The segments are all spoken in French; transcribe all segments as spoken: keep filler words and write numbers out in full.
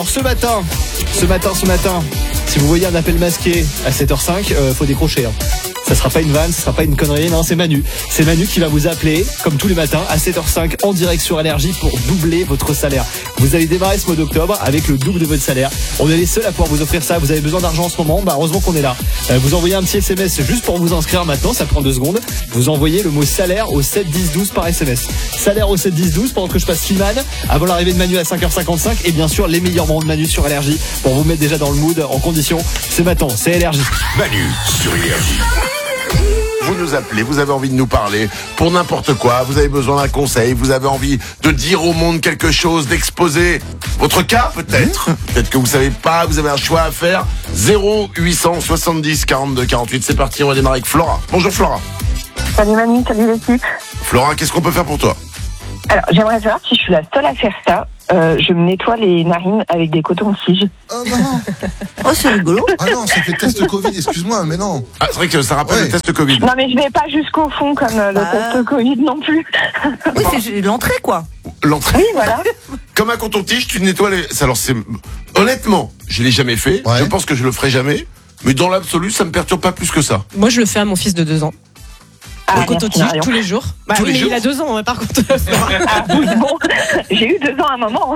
Ce matin, ce matin, ce matin, si vous voyez un appel masqué à sept heures cinq, euh, faut décrocher. Hein. Ça sera pas une vanne, ça sera pas une connerie, non, c'est Manu. C'est Manu qui va vous appeler, comme tous les matins, à sept heures cinq, en direct sur Énergie pour doubler votre salaire. Vous allez démarrer ce mois d'octobre avec le double de votre salaire. On est les seuls à pouvoir vous offrir ça. Vous avez besoin d'argent en ce moment, bah heureusement qu'on est là. Euh, vous envoyez un petit S M S juste pour vous inscrire maintenant, ça prend deux secondes. Vous envoyez le mot salaire au sept dix douze par S M S. Salaire au sept dix douze pendant que je passe Slimane, avant l'arrivée de Manu à cinq heures cinquante-cinq, et bien sûr les meilleurs moments de Manu sur Énergie pour vous mettre déjà dans le mood, en condition. C'est maintenant, c'est Énergie. Manu sur Énergie. Vous nous appelez, vous avez envie de nous parler pour n'importe quoi, vous avez besoin d'un conseil, vous avez envie de dire au monde quelque chose, d'exposer votre cas peut-être. Mmh. Peut-être que vous savez pas, vous avez un choix à faire. zéro huit cent soixante-dix quarante-deux quarante-huit, c'est parti, on va démarrer avec Flora. Bonjour Flora. Salut Manu, salut l'équipe. Flora, qu'est-ce qu'on peut faire pour toi? Alors, j'aimerais savoir si je suis la seule à faire ça. Euh, je me nettoie les narines avec des cotons-tiges. Oh non. Oh, c'est rigolo. Ah non, ça fait test Covid, excuse-moi, mais non. Ah, c'est vrai que ça rappelle ouais. le test Covid. Non, mais je vais pas jusqu'au fond comme euh, le Ah. test Covid non plus. Oui, c'est l'entrée, quoi. L'entrée. Oui, voilà. Comme un coton-tige, tu nettoies les... Alors c'est... Honnêtement, je l'ai jamais fait, Ouais. je pense que je le ferai jamais, mais dans l'absolu, ça me perturbe pas plus que ça. Moi, je le fais à mon fils de deux ans. Ah, Au merci, coton-tige Marion. tous les jours. Bah Tous oui, les mais jours il a deux ans, hein, par contre. Ah, oui, bon, j'ai eu deux ans à un moment.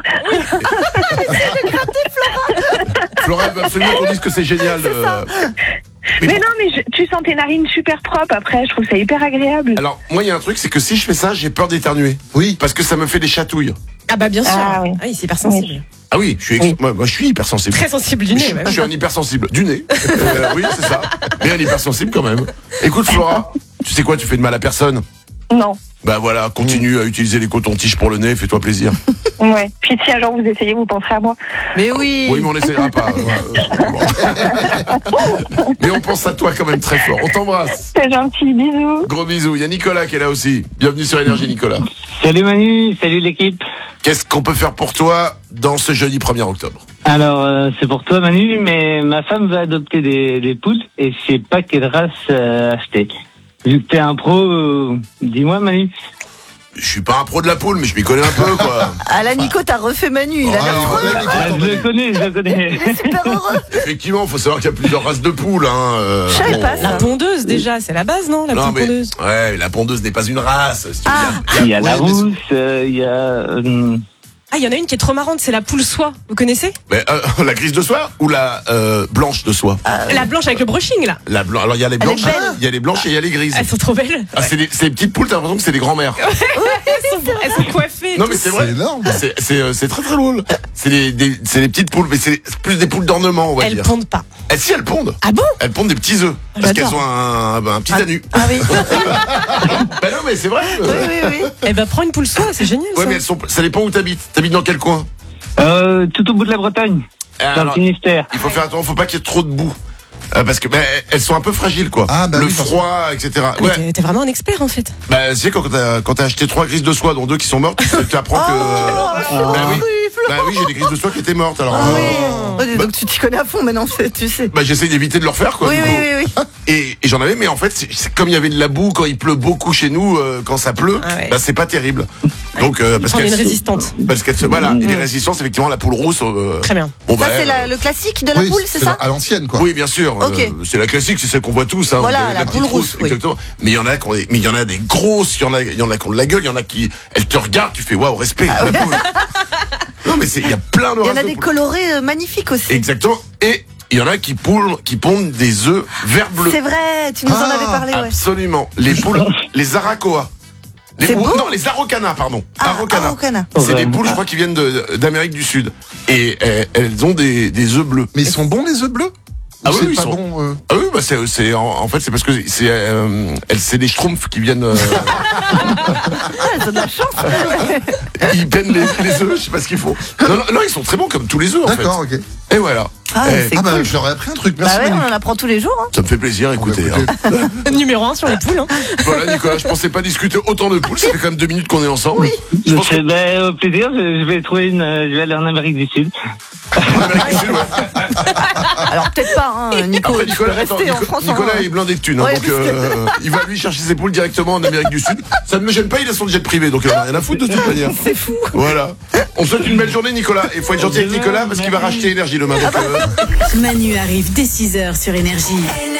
Flora, il va absolument qu'on dise que c'est génial. euh, Mais, non, mais je- tu sens tes narines super propres après. Je trouve ça hyper agréable. Alors, moi, il y a un truc, c'est que si je fais ça, j'ai peur d'éternuer. Oui. Parce que ça me fait des chatouilles. Ah bah bien sûr. Ah oui. Ah, il est hyper sensible. Ah oui, je suis, ex- Oui. moi, moi, je suis hypersensible. Très sensible du Je, nez. suis- ouais. je suis un hypersensible. Du nez. Euh, oui, c'est ça. Mais un hypersensible quand même. Écoute, Flora, tu sais quoi, tu fais de mal à personne. Non. Bah voilà, continue à utiliser les cotons-tiges pour le nez, fais-toi plaisir. Ouais. Puis si un jour vous essayez, vous penserez à moi. Mais oui. Oui, mais on n'essayera pas. euh, bon. Mais on pense à toi quand même très fort. On t'embrasse. C'est gentil, bisous. Gros bisous. Il y a Nicolas qui est là aussi. Bienvenue sur Énergie, Nicolas. Salut Manu, salut l'équipe. Qu'est-ce qu'on peut faire pour toi dans ce jeudi premier octobre? Alors euh, c'est pour toi Manu, mais ma femme va adopter des, des poules et je sais pas quelle race euh, acheter. Vu que t'es un pro, euh, dis-moi Manu. Je suis pas un pro de la poule, mais je m'y connais un peu, quoi. Ah là, Nico, t'as refait Manu. Il a l'air Alors, trop là, heureux. Nico, Ah, je le connais, je le connais. Il est super heureux. Effectivement, il faut savoir qu'il y a plusieurs races de poules. Hein. euh, Je savais pas La ça. pondeuse, déjà, c'est la base, non? La Non, poule mais, pondeuse. ouais, mais la pondeuse n'est pas une race. si tu veux. Ah. Il y a- Il y a la Ouais, mais c'est- rousse, euh, il y a... euh, Ah, il y en a une qui est trop marrante, c'est la poule soie. Vous connaissez? mais, euh, la grise de soie ou la euh, blanche de soie? La blanche avec le brushing, là. La blan- Alors il y a les Elle est blanches, belle. il y a les blanches et il y a les grises. Elles sont trop belles. Ah, c'est des, c'est des petites poules, t'as l'impression que c'est des grands-mères. Elles sont, elles sont coiffées. Non mais c'est vrai. C'est énorme. C'est c'est euh, c'est très très drôle. C'est des, des c'est des petites poules, mais c'est plus des poules d'ornement, on va Elles dire. pondent pas. Eh, si elles pondent. Ah bon? Elles pondent des petits œufs parce qu'elles J'adore. ont un, un petit anus. Ah oui. Ben non mais c'est vrai. Oui, euh, oui, oui. Eh ben, prends une poule soie, c'est génial, Ouais ça. mais elles sont, ça dépend où t'habites. T'habites dans quel coin? euh, tout au bout de la Bretagne, dans le Alors, Finistère. il faut faire attention, faut pas qu'il y ait trop de boue. Euh, parce que ben, elles sont un peu fragiles quoi. Ah, bah le oui, parce- froid, et cetera. Mais Ouais. t'es- T'es vraiment un expert, en fait. Bah tu sais quand t'as quand t'as acheté trois grises de soie dont deux qui sont mortes, tu apprends que. Oh, bah oui. oui, Flo. Bah oui, j'ai des grises de soie qui étaient mortes alors. Ah euh, oui. Oh, donc tu t'y connais à fond maintenant, c'est- tu sais. Bah j'essaie d'éviter de le refaire quoi. Oui, du oui, coup. oui, oui. Et, et j'en avais, mais en fait, c'est, c'est comme il y avait de la boue quand il pleut beaucoup chez nous, euh, quand ça pleut, Ah ouais. bah c'est pas terrible. Donc euh, parce Prends qu'elle une se- résistante. parce qu'elle se voilà, et les résistances effectivement la poule rousse. euh, Très bien. Bon, Ça, bah, c'est la- euh, le classique de la Oui, poule, c'est la- ça? à l'ancienne, quoi. Oui, bien sûr. Ok. euh, c'est la classique, c'est celle qu'on voit tous. Hein, Voilà, vous avez la petite poule rousse, oui. exactement. Mais il y en a qui ont des- mais il y en a des grosses, il y en a, il y en a qui ont de la gueule, il y en a qui, elles te regardent, tu fais waouh, respect. la poule. Non, mais c'est, il y a plein de Il y en races a de des poules. colorés euh, magnifiques aussi. Exactement. Et il y en a qui pondent, qui pondent des œufs vert bleu. C'est vrai, tu nous en Ah, avais parlé, ouais. Absolument. Les poules, les aracoa. Les, C'est ou- beau. non, les araucanas, pardon. Ah, Araucana. araucana. C'est Ouais. des poules, je crois, qui viennent de- d'Amérique du Sud. Et euh, elles ont des, des œufs bleus. Mais ils sont bons, les œufs bleus? Ah Ou oui, c'est ils pas sont- bon. euh, Ah oui, bah c'est, c'est en, en fait c'est parce que c'est euh, elles- c'est des schtroumpfs qui viennent euh, Ah, ils ont de la chance. ils peignent les, les œufs, je sais pas ce qu'il faut. Non, non, non, ils sont très bons comme tous les œufs en fait. D'accord, ok. Et voilà. Ah, Eh, c'est Ah bah, cool. je leur ai appris un truc. Merci, Bah ouais, Manu. on en apprend tous les jours. Hein. ça me fait plaisir, écoutez. Écoutez. hein. Numéro un sur les poules, hein. Voilà Nicolas, je pensais pas discuter autant de poules, ça fait quand même deux minutes qu'on est ensemble. Oui. Je pense C'est ben, au plaisir, je, je vais trouver une, euh, je vais aller en Amérique du Sud. qu'en Amérique du Sud, ouais. Alors peut-être pas, hein, Nico. Après tu Nicolas, peux attends, rester en Nico- France. Nicolas hein. est blindé de thunes, hein, Ouais, donc euh, il va lui chercher ses poules directement en Amérique du Sud. Ça ne me gêne pas, il a son jet privé, donc il en a rien à foutre de toute manière. C'est fou. Voilà. On souhaite une belle journée, Nicolas. Et il faut être gentil avec Nicolas parce qu'il va racheter énergie demain. Donc, euh, Manu arrive dès six heures sur Énergie.